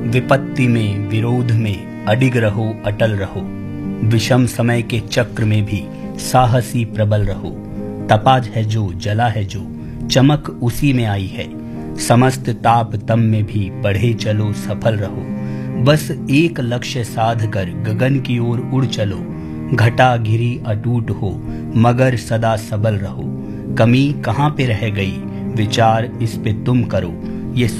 विपत्ति में विरोध में अडिग रहो, अटल रहो। विषम समय के चक्र में भी साहसी प्रबल रहो। तपा है जो, जला है जो, चमक उसी में आई है। समस्त ताप तम में भी बढ़े चलो, सफल रहो। बस एक लक्ष्य साध कर गगन की ओर उड़ चलो। घटा घिरी अटूट हो, मगर सदा सबल रहो। कमी कहाँ पे रह गई, विचार इस पे तुम करो। ये